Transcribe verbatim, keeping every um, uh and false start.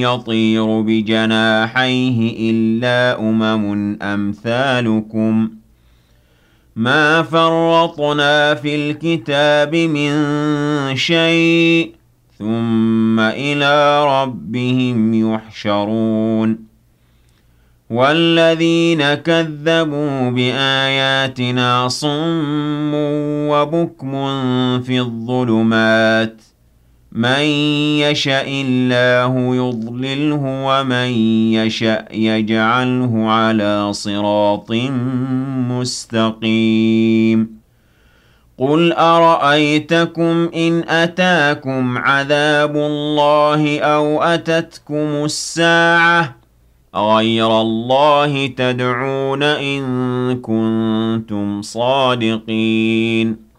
يطير بجناحيه إلا أمم أمثالكم ما فرطنا في الكتاب من شيء ثم إلى ربهم يحشرون والذين كذبوا بآياتنا صم وبكم في الظلمات من يشاء الله يضلله ومن يشاء يجعله على صراط مستقيم قل أرأيتكم إن أتاكم عذاب الله أو أتتكم الساعة غير الله تدعون إن كنتم صادقين